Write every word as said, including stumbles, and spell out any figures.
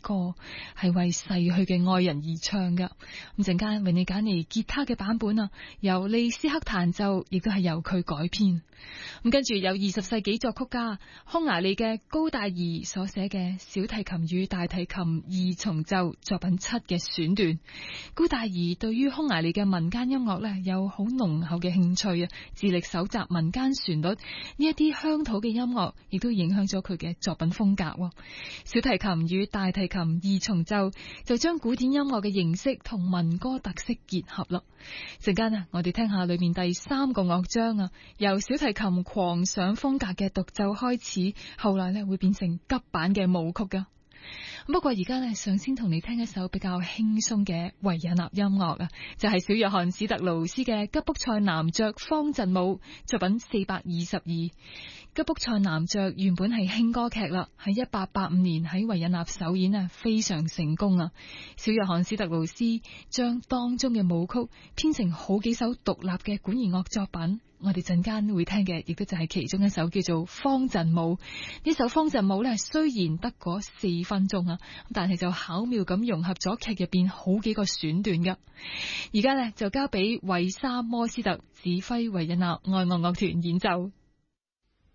歌，係為逝去嘅愛人而唱噶。咁陣間為你揀嚟吉他嘅版本啊，由利斯克彈奏，亦都係由佢改編。咁跟住有二十世紀作曲家匈牙利嘅高大兒所寫嘅小提琴與大提琴二重奏作品七嘅選段。高大兒對於匈牙利嘅民間音樂呢，有好濃厚嘅興趣啊，致力搜集民間旋律，呢一啲鄉土嘅音樂亦都影響咗佢嘅作品風格。小提琴與大提琴二重奏就將古典音樂嘅形式同民歌特色結合啦。陣間啊，我哋聽下裏面第三個樂章啊，由小提琴狂想風格嘅獨奏開始，後來呢會變成急版嘅舞曲噶。不過而家呢，想先同你聽一首比較輕鬆嘅維也納音樂啊，就係小約翰史特勞斯嘅吉卜賽男爵方陣舞作品四百二十二。吉卜賽男爵原本係輕歌劇啦，喺一八八五年喺維也納首演啊，非常成功啊。小約翰史特勞斯將當中嘅舞曲編成好幾首獨立嘅管弦樂作品。我哋陣間會聽嘅亦都就係其中一首叫做方陣舞。呢首方陣舞咧，雖然得嗰四分鐘啊，但係就巧妙咁融合咗劇入邊好幾個選段噶。而家咧就交俾韋沙摩斯特指揮維也納愛樂樂團演奏。